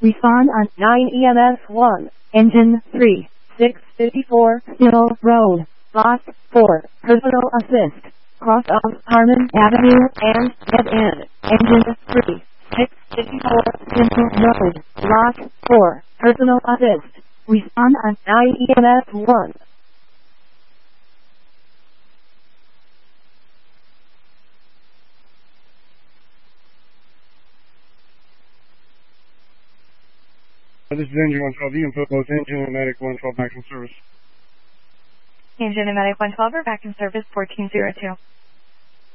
Respond on 9 EMS 1. Engine 3. 654 Still Road. Lot 4. Personal assist. Cross of Harmon Avenue and dead end. Engine 3. 654 Still Road. Lot 4. Personal assist. Respond on 9 EMS 1. This is Engine 112. You can put both Engine and Medic 112 back in service. Engine and Medic 112 are back in service 1402.